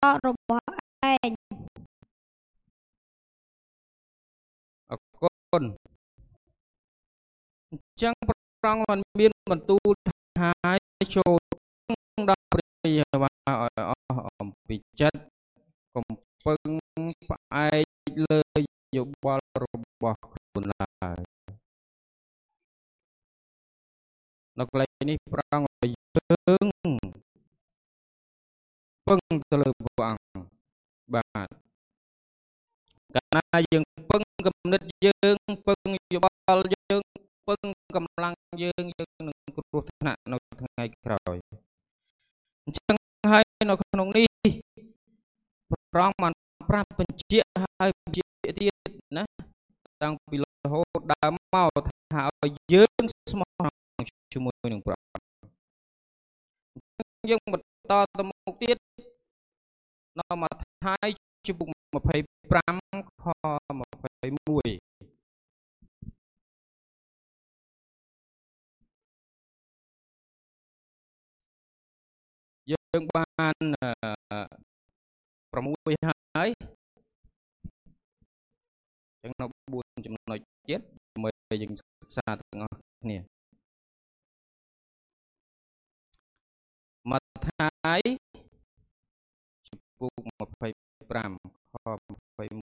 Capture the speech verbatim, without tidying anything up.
របស់ឯងអរគុណអញ្ចឹងប្រងមិនមានបន្ទូលថាចូលដល់ព្រះយេហូវ៉ាឲ្យអស់អំពីចិត្តកុំពឹងផ្អែកលើយោបល់របស់ខ្លួនឡើយនៅកន្លែងនេះប្រងឲ្យយើងពឹងទៅលើព្រះអង្គបាទកាលណាយើងពឹងគំនិតយើងពឹងយោបល់យើងពឹងកម្លាំងយើងយើងនឹងគ្រោះថ្នាក់នៅថ្ងៃក្រោយអញ្ចឹងហើយនៅក្នុងនេះព្រះអង្គបានប្រាប់បញ្ជាក់ហើយបញ្ជាក់ទៀតណាតាំងពីរហូតដើមមកថាឲ្យយើងស្មោះត្រង់ជាមួយនឹងព្រះអង្គយើងបន្តទៅមុខទៀតនៅម៉ាថាយជំពូកម្ភៃប្រាំខម្ភៃមួយយើងបានប្រមួយហើយចឹងនៅបួនចំណុចទៀតដើម្បីយើងសិក្សាទាំងអស់គ្នាម៉ាថាយជំពូកម្ភៃប្រាំខម្ភៃ